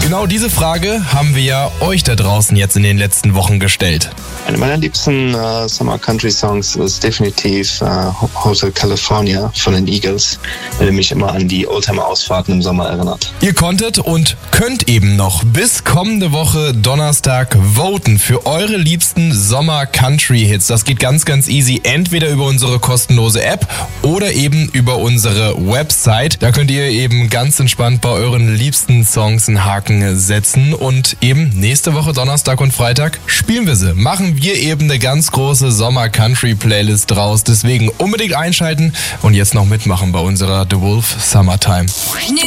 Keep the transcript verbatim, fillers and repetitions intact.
Genau diese Frage haben wir ja euch da draußen jetzt in den letzten Wochen gestellt. Eine meiner liebsten uh, Summer Country Songs ist definitiv uh, Hotel California von den Eagles, der mich immer an die Oldtimer-Ausfahrten im Sommer erinnert. Ihr konntet und könnt eben noch bis kommende Woche Donnerstag voten für eure liebsten Sommer Country Hits. Das geht ganz, ganz easy. Entweder über unsere kostenlose App oder eben über unsere Website. Da könnt ihr eben ganz entspannt bei euren liebsten Songs einen Haken setzen und eben nächste Woche Donnerstag und Freitag spielen wir sie. Machen wir eben eine ganz große Sommer-Country-Playlist draus. Deswegen unbedingt einschalten und jetzt noch mitmachen bei unserer The Wolf Summertime.